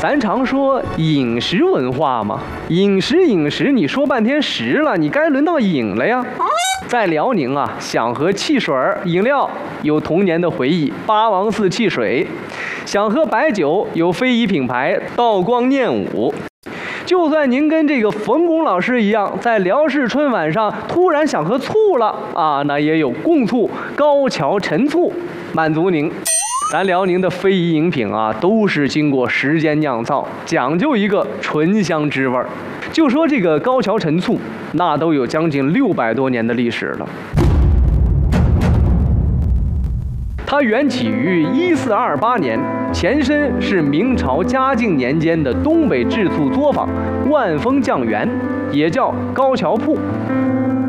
咱常说饮食文化嘛，饮食，你说半天食了，你该轮到饮了呀。在辽宁啊，享和汽水饮料有童年的回忆，八王寺汽水；想喝白酒有非遗品牌道光念武。就算您跟这个冯巩老师一样，在辽视春晚上突然想喝醋了啊，那也有贡醋、高桥陈醋满足您。咱辽宁的非遗饮品啊，都是经过时间酿造，讲究一个醇香之味儿。就说这个高桥陈醋，那都有将近600多年的历史了。它缘起于1428年，前身是明朝嘉靖年间的东北制醋作坊万丰酱园，也叫高桥铺。